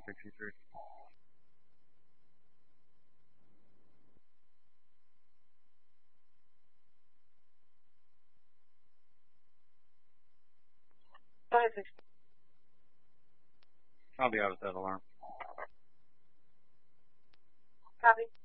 563. I'll be out of that alarm. Copy.